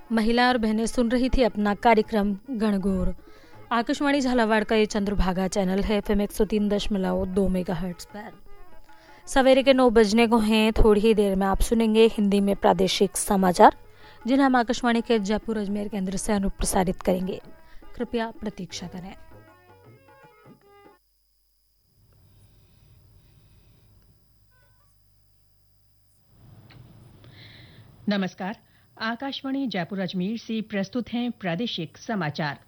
महिला और बहनें सुन रही थी अपना कार्यक्रम गणगौर। आकाशवाणी झालावाड़ का ये चंद्रभागा चैनल है FM 103.2 मेगाहर्ट्ज पर। सवेरे के 9 बजने को हैं। थोड़ी ही देर में आप सुनेंगे हिंदी में प्रादेशिक समाचार, जिन्हें हम आकाशवाणी के जयपुर अजमेर केंद्र से अनुप्रसारित करेंगे। कृपया प्रतीक्षा करें। नमस्कार, आकाशवाणी जयपुर अजमेर से प्रस्तुत हैं प्रादेशिक समाचार।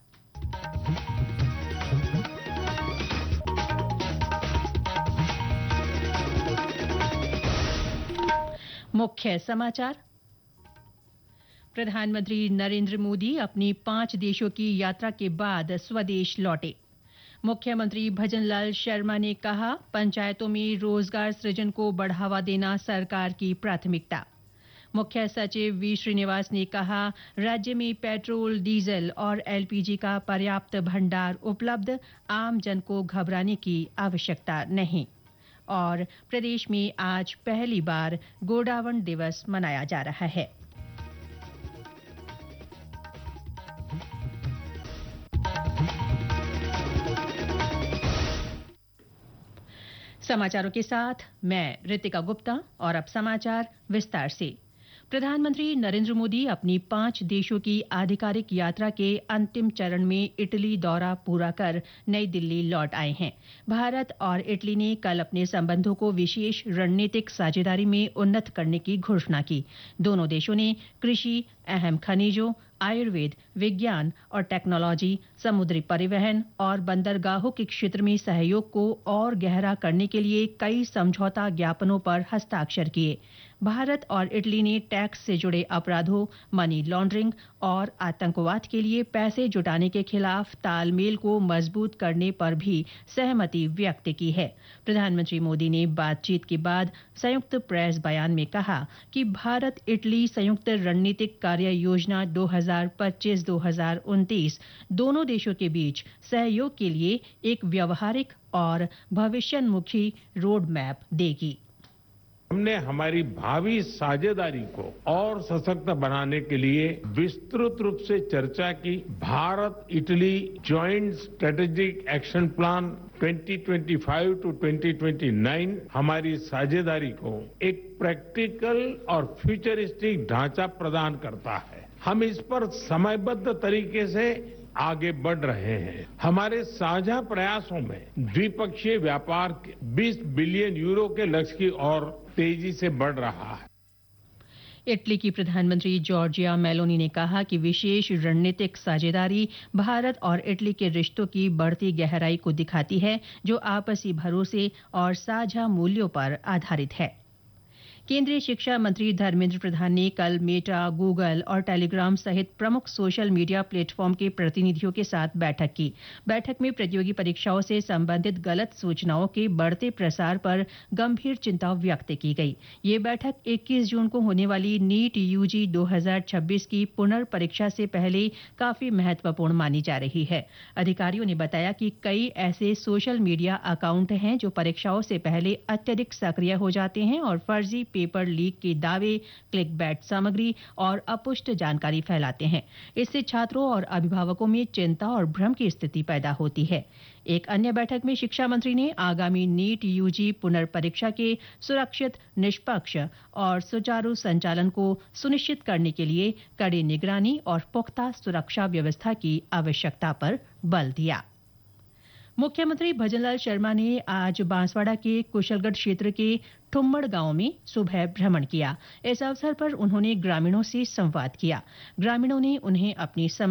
मुख्य समाचार। प्रधानमंत्री नरेंद्र मोदी अपनी 5 देशों की यात्रा के बाद स्वदेश लौटे। मुख्यमंत्री भजनलाल शर्मा ने कहा, पंचायतों में रोजगार सृजन को बढ़ावा देना सरकार की प्राथमिकता। मुख्य सचिव वी श्रीनिवास ने कहा, राज्य में पेट्रोल, डीजल और एलपीजी का पर्याप्त भंडार उपलब्ध, आम जन को घबराने की आवश्यकता नहीं। और प्रदेश में आज पहली बार गोडावण दिवस मनाया जा रहा है। समाचारों के साथ मैं रितिका गुप्ता। और अब समाचार विस्तार से। प्रधानमंत्री नरेंद्र मोदी अपनी 5 देशों की आधिकारिक यात्रा के अंतिम चरण में इटली दौरा पूरा कर नई दिल्ली लौट आए हैं। भारत और इटली ने कल अपने संबंधों को विशेष रणनीतिक साझेदारी में उन्नत करने की घोषणा की। दोनों देशों ने कृषि, अहम खनिजों, आयुर्वेद, विज्ञान और टेक्नोलॉजी, समुद्री परिवहन और बंदरगाहों के क्षेत्र में सहयोग को और गहरा करने के लिए कई समझौता ज्ञापनों पर हस्ताक्षर किए। भारत और इटली ने टैक्स से जुड़े अपराधों, मनी लॉन्ड्रिंग और आतंकवाद के लिए पैसे जुटाने के खिलाफ तालमेल को मजबूत करने पर भी सहमति व्यक्त की है। प्रधानमंत्री मोदी ने बातचीत के बाद संयुक्त प्रेस बयान में कहा कि भारत इटली संयुक्त रणनीतिक कार्य योजना 2025-2029 दोनों देशों के बीच सहयोग के लिए एक व्यवहारिक और भविष्योन्मुखी रोड मैप देगी। हमने हमारी भावी साझेदारी को और सशक्त बनाने के लिए विस्तृत रूप से चर्चा की। Bharat Italy joint strategic action plan 2025 to 2029 हमारी साझेदारी को एक प्रैक्टिकल और फ्यूचरिस्टिक ढांचा प्रदान करता है। हम इस पर समयबद्ध तरीके से आगे बढ़ रहे हैं। हमारे साझा प्रयासों में द्विपक्षीय व्यापार 20 बिलियन यूरो के लक्ष्य की ओर तेजी से बढ़ रहा है। इटली की प्रधानमंत्री जॉर्जिया मेलोनी ने कहा कि विशेष रणनीतिक साझेदारी भारत और इटली के रिश्तों की बढ़ती गहराई को दिखाती है, जो आपसी भरोसे और साझा मूल्यों पर आधारित है। केंद्रीय शिक्षा मंत्री धर्मेंद्र प्रधान ने कल मेटा, गूगल और टेलीग्राम सहित प्रमुख सोशल मीडिया प्लेटफॉर्म के प्रतिनिधियों के साथ बैठक की। बैठक में प्रतियोगी परीक्षाओं से संबंधित गलत सूचनाओं के बढ़ते प्रसार पर गंभीर चिंता व्यक्त की गई। ये बैठक 21 जून को होने वाली नीट यूजी 2026 की पुनर्परीक्षा से पहले काफी महत्वपूर्ण मानी जा रही है। अधिकारियों ने बताया कि कई ऐसे सोशल मीडिया अकाउंट हैं जो परीक्षाओं से पहले अत्यधिक सक्रिय हो जाते हैं और फर्जी पेपर लीक के दावे, क्लिकबैट सामग्री और अपुष्ट जानकारी फैलाते हैं। इससे छात्रों और अभिभावकों में चिंता और भ्रम की स्थिति पैदा होती है। एक अन्य बैठक में शिक्षा मंत्री ने आगामी नीट यूजी पुनर्परीक्षा के सुरक्षित, निष्पक्ष और सुचारू संचालन को सुनिश्चित करने के लिए कड़ी निगरानी और पुख्ता सुरक्षा व्यवस्था की आवश्यकता पर बल दिया। मुख्यमंत्री भजनलाल शर्मा ने आज बांसवाड़ा के कुशलगढ़ क्षेत्र के ठुम्मड़ गांव में सुबह भ्रमण किया। इस अवसर पर उन्होंने ग्रामीणों से संवाद किया। ग्रामीणों ने उन्हें अपनी